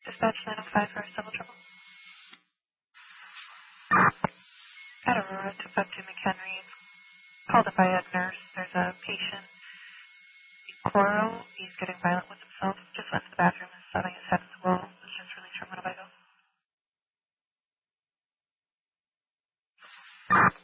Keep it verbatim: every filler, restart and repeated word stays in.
Dispatch nine oh five for double trouble. At Aurora, took up to McHenry. Called up by a nurse. There's a patient. Coral. He's getting violent with himself. Just went to the bathroom and setting his head to the wall. Was just released from Winnebago.